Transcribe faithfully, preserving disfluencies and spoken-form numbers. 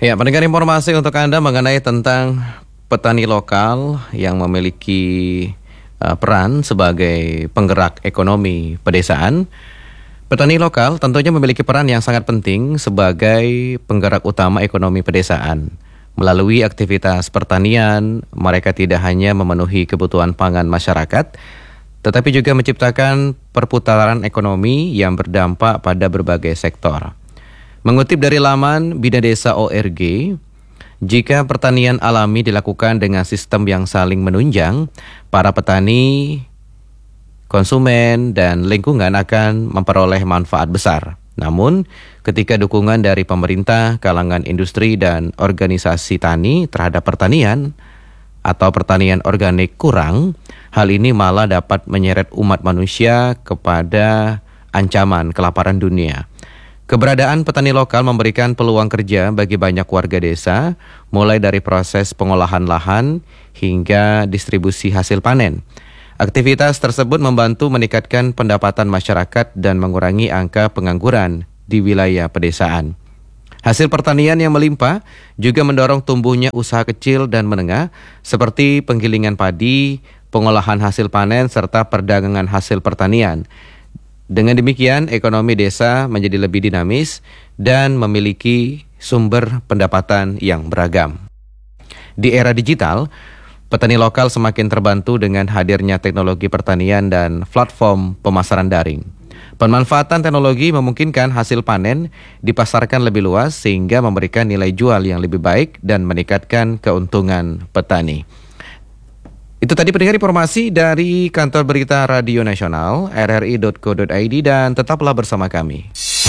Ya, pendengar, informasi untuk Anda mengenai tentang petani lokal yang memiliki uh, peran sebagai penggerak ekonomi pedesaan. Petani lokal tentunya memiliki peran yang sangat penting sebagai penggerak utama ekonomi pedesaan. Melalui aktivitas pertanian, mereka tidak hanya memenuhi kebutuhan pangan masyarakat, tetapi juga menciptakan perputaran ekonomi yang berdampak pada berbagai sektor. Mengutip dari laman Bina Desa O R G, jika pertanian alami dilakukan dengan sistem yang saling menunjang, para petani, konsumen, dan lingkungan akan memperoleh manfaat besar. Namun, ketika dukungan dari pemerintah, kalangan industri, dan organisasi tani terhadap pertanian atau pertanian organik kurang, hal ini malah dapat menyeret umat manusia kepada ancaman kelaparan dunia. Keberadaan petani lokal memberikan peluang kerja bagi banyak warga desa, mulai dari proses pengolahan lahan hingga distribusi hasil panen. Aktivitas tersebut membantu meningkatkan pendapatan masyarakat dan mengurangi angka pengangguran di wilayah pedesaan. Hasil pertanian yang melimpah juga mendorong tumbuhnya usaha kecil dan menengah seperti penggilingan padi, pengolahan hasil panen, serta perdagangan hasil pertanian. Dengan demikian, ekonomi desa menjadi lebih dinamis dan memiliki sumber pendapatan yang beragam. Di era digital, petani lokal semakin terbantu dengan hadirnya teknologi pertanian dan platform pemasaran daring. Pemanfaatan teknologi memungkinkan hasil panen dipasarkan lebih luas sehingga memberikan nilai jual yang lebih baik dan meningkatkan keuntungan petani. Itu tadi pendengar informasi dari Kantor Berita Radio Nasional R R I dot co dot I D dan tetaplah bersama kami.